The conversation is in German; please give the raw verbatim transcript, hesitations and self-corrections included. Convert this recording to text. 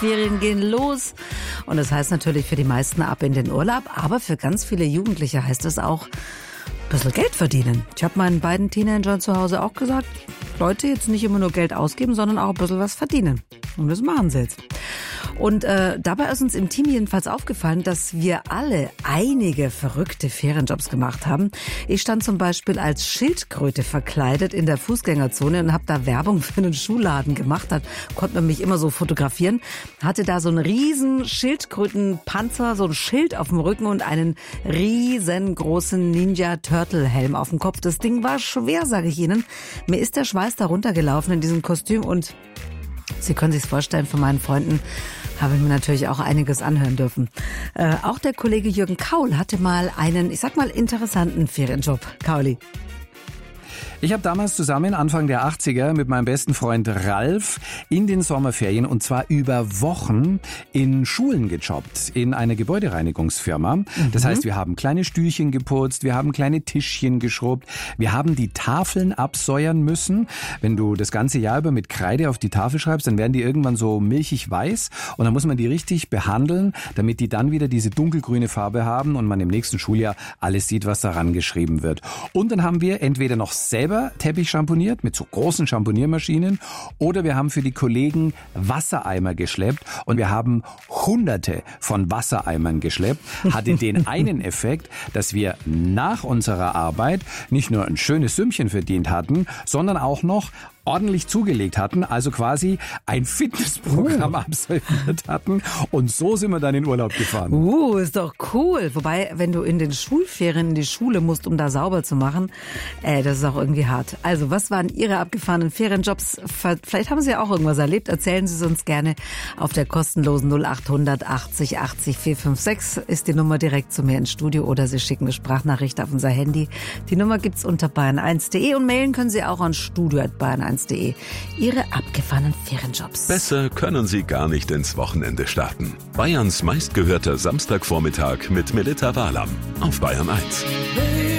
Ferien gehen los. Und das heißt natürlich für die meisten ab in den Urlaub. Aber für ganz viele Jugendliche heißt es auch ein bisschen Geld verdienen. Ich habe meinen beiden Teenagern zu Hause auch gesagt, Leute, jetzt nicht immer nur Geld ausgeben, sondern auch ein bisschen was verdienen. Und das machen sie jetzt. Und äh, dabei ist uns im Team jedenfalls aufgefallen, dass wir alle einige verrückte Ferienjobs gemacht haben. Ich stand zum Beispiel als Schildkröte verkleidet in der Fußgängerzone und habe da Werbung für einen Schuhladen gemacht. Da konnte man mich immer so fotografieren. Hatte da so einen riesen Schildkrötenpanzer, so ein Schild auf dem Rücken und einen riesengroßen Ninja-Turtle-Helm auf dem Kopf. Das Ding war schwer, sage ich Ihnen. Mir ist der Schweiß da runtergelaufen in diesem Kostüm und Sie können sich's vorstellen, von meinen Freunden habe ich mir natürlich auch einiges anhören dürfen. Äh, auch der Kollege Jürgen Kaul hatte mal einen, ich sag mal, interessanten Ferienjob. Kauli. Ich habe damals zusammen Anfang der achtziger mit meinem besten Freund Ralf in den Sommerferien und zwar über Wochen in Schulen gejobbt, in einer Gebäudereinigungsfirma. Mhm. Das heißt, wir haben kleine Stühlchen geputzt, wir haben kleine Tischchen geschrubbt, wir haben die Tafeln absäuern müssen. Wenn du das ganze Jahr über mit Kreide auf die Tafel schreibst, dann werden die irgendwann so milchig weiß und dann muss man die richtig behandeln, damit die dann wieder diese dunkelgrüne Farbe haben und man im nächsten Schuljahr alles sieht, was daran geschrieben wird. Und dann haben wir entweder noch selber Teppich schamponiert mit so großen Schamponiermaschinen oder wir haben für die Kollegen Wassereimer geschleppt und wir haben hunderte von Wassereimern geschleppt. Hatte den einen Effekt, dass wir nach unserer Arbeit nicht nur ein schönes Sümmchen verdient hatten, sondern auch noch ordentlich zugelegt hatten, also quasi ein Fitnessprogramm uh. absolviert hatten und so sind wir dann in Urlaub gefahren. Uh, ist doch cool. Wobei, wenn du in den Schulferien in die Schule musst, um da sauber zu machen, äh, das ist auch irgendwie hart. Also, was waren Ihre abgefahrenen Ferienjobs? Vielleicht haben Sie ja auch irgendwas erlebt. Erzählen Sie es uns gerne auf der kostenlosen null acht hundert achtzig achtzig vier fünf sechs ist die Nummer direkt zu mir ins Studio oder Sie schicken eine Sprachnachricht auf unser Handy. Die Nummer gibt's unter bayern eins punkt de und mailen können Sie auch an studio at bayern eins punkt de. Ihre abgefahrenen Ferienjobs. Besser können Sie gar nicht ins Wochenende starten. Bayerns meistgehörter Samstagvormittag mit Melita Wahlam auf Bayern eins.